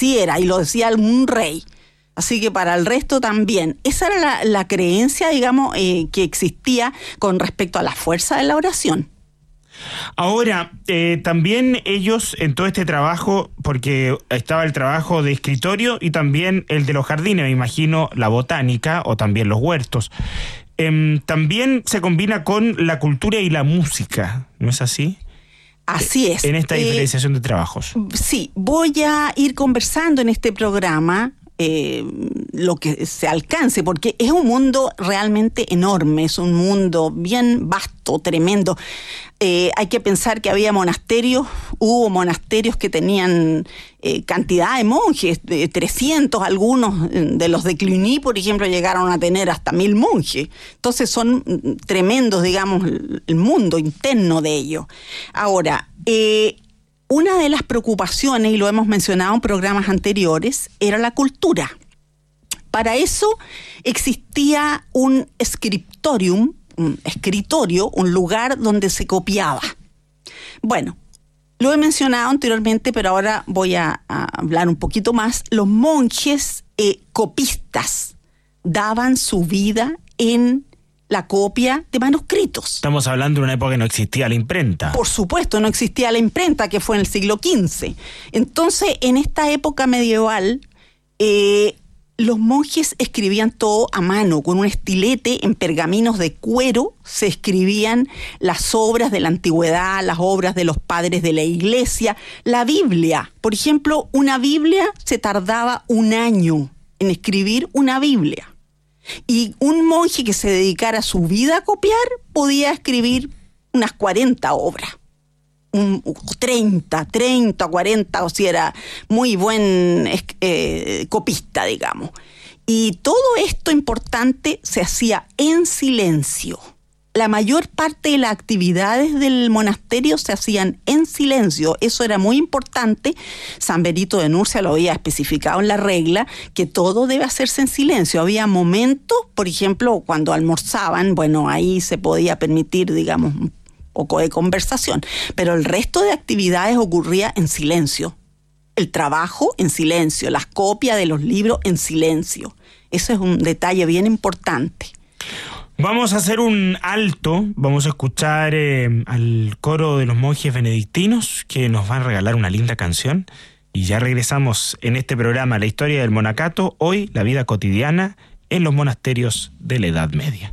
así era, y lo decía un rey. Así que para el resto también. Esa era la creencia, digamos, que existía con respecto a la fuerza de la oración. Ahora, también ellos en todo este trabajo, porque estaba el trabajo de escritorio y también el de los jardines, me imagino la botánica o también los huertos, también se combina con la cultura y la música, ¿no es así? Así es. En esta diferenciación de trabajos. Sí, voy a ir conversando en este programa lo que se alcance, porque es un mundo realmente enorme, es un mundo bien vasto, tremendo. Hay que pensar que había monasterios, hubo monasterios que tenían cantidad de monjes, 300, algunos de los de Cluny, por ejemplo, llegaron a tener hasta 1000 monjes. Entonces son tremendos, digamos, el mundo interno de ellos. Ahora, una de las preocupaciones, y lo hemos mencionado en programas anteriores, era la cultura. Para eso existía un scriptorium, un escritorio, un lugar donde se copiaba. Bueno, lo he mencionado anteriormente, pero ahora voy a hablar un poquito más. Los monjes copistas daban su vida en la copia de manuscritos. Estamos hablando de una época que no existía la imprenta. Por supuesto, no existía la imprenta, que fue en el siglo XV. Entonces, en esta época medieval, los monjes escribían todo a mano, con un estilete en pergaminos de cuero. Se escribían las obras de la antigüedad, las obras de los padres de la iglesia, la Biblia. Por ejemplo, una Biblia se tardaba 1 año en escribir una Biblia. Y un monje que se dedicara su vida a copiar podía escribir unas 40 obras. 30, 40, o si era muy buen copista, digamos. Y todo esto importante se hacía en silencio. La mayor parte de las actividades del monasterio se hacían en silencio. Eso era muy importante. San Benito de Nursia lo había especificado en la regla, que todo debe hacerse en silencio. Había momentos, por ejemplo, cuando almorzaban, bueno, ahí se podía permitir, digamos, un poco de conversación, pero el resto de actividades ocurría en silencio. El trabajo en silencio, las copias de los libros en silencio. Eso es un detalle bien importante. Vamos a hacer un alto, vamos a escuchar al coro de los monjes benedictinos que nos van a regalar una linda canción y ya regresamos en este programa La historia del monacato, hoy la vida cotidiana en los monasterios de la Edad Media.